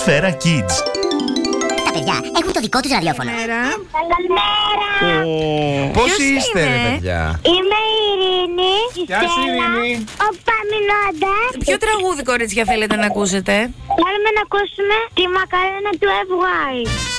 Σφαίρα Kids. Τα παιδιά έχουν το δικό τους ραδιόφωνο. Καλημέρα. Πώς είστε, ρε παιδιά? Είμαι η Ειρήνη. Γεια σου, Ειρήνη. Ο Παμινώντας. Ποιο τραγούδι, κορίτσια, θέλετε να ακούσετε? Θέλουμε να ακούσουμε τη μακαρένα του FY.